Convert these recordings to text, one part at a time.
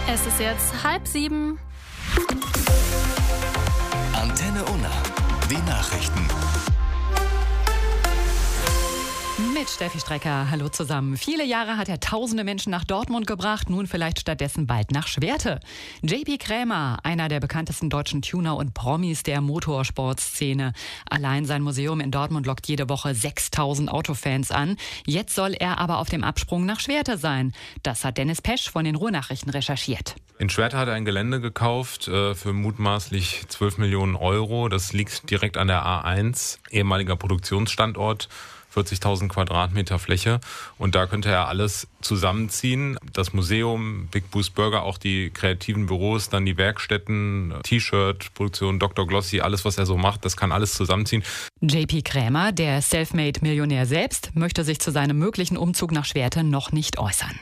Es ist jetzt 6:30. Antenne Unna. Die Nachrichten. Mit Steffi Strecker. Hallo zusammen. Viele Jahre hat er tausende Menschen nach Dortmund gebracht, nun vielleicht stattdessen bald nach Schwerte. JP Krämer, einer der bekanntesten deutschen Tuner und Promis der Motorsportszene. Allein sein Museum in Dortmund lockt jede Woche 6.000 Autofans an. Jetzt soll er aber auf dem Absprung nach Schwerte sein. Das hat Dennis Pesch von den Ruhrnachrichten recherchiert. In Schwerte hat er ein Gelände gekauft für mutmaßlich 12 Millionen Euro. Das liegt direkt an der A1, ehemaliger Produktionsstandort. 40.000 Quadratmeter Fläche und da könnte er alles zusammenziehen. Das Museum, Big Boost Burger, auch die kreativen Büros, dann die Werkstätten, T-Shirt-Produktion, Dr. Glossy, alles was er so macht, das kann alles zusammenziehen. JP Krämer, der Selfmade-Millionär selbst, möchte sich zu seinem möglichen Umzug nach Schwerte noch nicht äußern.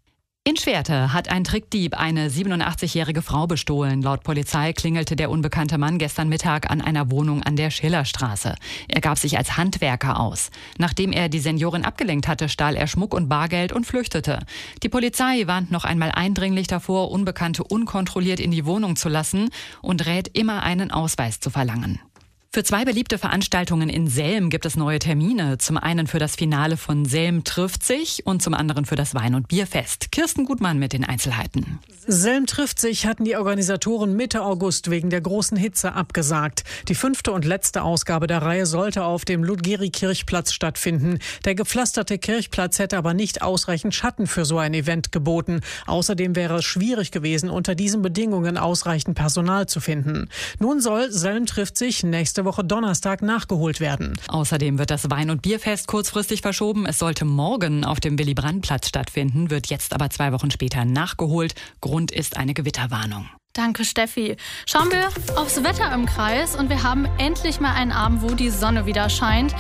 In Schwerte hat ein Trickdieb eine 87-jährige Frau bestohlen. Laut Polizei klingelte der unbekannte Mann gestern Mittag an einer Wohnung an der Schillerstraße. Er gab sich als Handwerker aus. Nachdem er die Seniorin abgelenkt hatte, stahl er Schmuck und Bargeld und flüchtete. Die Polizei warnt noch einmal eindringlich davor, Unbekannte unkontrolliert in die Wohnung zu lassen und rät immer, einen Ausweis zu verlangen. Für 2 beliebte Veranstaltungen in Selm gibt es neue Termine. Zum einen für das Finale von Selm trifft sich und zum anderen für das Wein- und Bierfest. Kirsten Gutmann mit den Einzelheiten. Selm trifft sich hatten die Organisatoren Mitte August wegen der großen Hitze abgesagt. Die 5. und letzte Ausgabe der Reihe sollte auf dem Ludgeri-Kirchplatz stattfinden. Der gepflasterte Kirchplatz hätte aber nicht ausreichend Schatten für so ein Event geboten. Außerdem wäre es schwierig gewesen, unter diesen Bedingungen ausreichend Personal zu finden. Nun soll Selm trifft sich nächste Woche Donnerstag nachgeholt werden. Außerdem wird das Wein- und Bierfest kurzfristig verschoben. Es sollte morgen auf dem Willy-Brandt-Platz stattfinden, wird jetzt aber 2 Wochen später nachgeholt. Grund ist eine Gewitterwarnung. Danke, Steffi. Schauen wir aufs Wetter im Kreis und wir haben endlich mal einen Abend, wo die Sonne wieder scheint.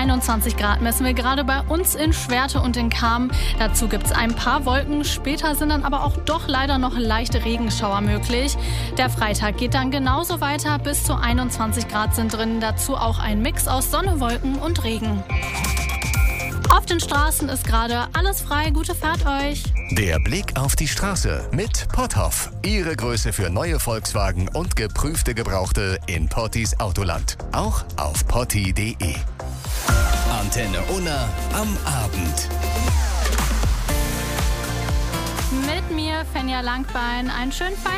21 Grad messen wir gerade bei uns in Schwerte und in Cham. Dazu gibt es ein paar Wolken. Später sind dann aber auch doch leider noch leichte Regenschauer möglich. Der Freitag geht dann genauso weiter. Bis zu 21 Grad sind drin. Dazu auch ein Mix aus Sonne, Wolken und Regen. Auf den Straßen ist gerade alles frei. Gute Fahrt euch. Der Blick auf die Straße mit Potthoff. Ihre Größe für neue Volkswagen und geprüfte Gebrauchte in Pottis Autoland. Auch auf potti.de. Antenne Unna am Abend. Mit mir, Fenja Langbein. Einen schönen Feierabend.